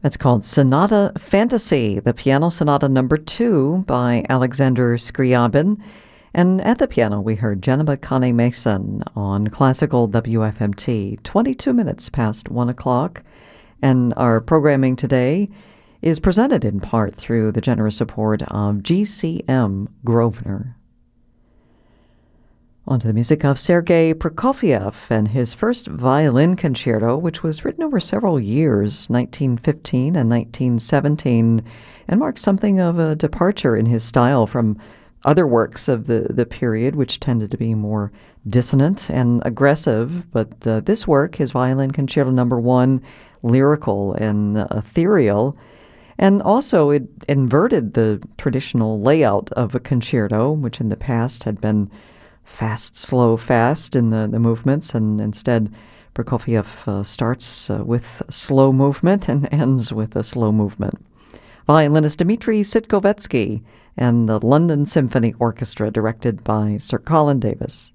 It's called Sonata Fantasy, the Piano Sonata Number 2 by Alexander Scriabin. And at the piano, we heard Jennifer Connie Mason on Classical WFMT, 22 minutes past 1 o'clock. And our programming today is presented in part through the generous support of GCM Grosvenor. On to the music of Sergei Prokofiev and his first violin concerto, which was written over several years, 1915 and 1917, and marked something of a departure in his style from other works of the period, which tended to be more dissonant and aggressive. But this work, his violin concerto number 1, lyrical and ethereal, and also it inverted the traditional layout of a concerto, which in the past had been fast, slow, fast in the movements, and instead Prokofiev starts with slow movement and ends with a slow movement. Violinist Dmitri Sitkovetsky and the London Symphony Orchestra, directed by Sir Colin Davis.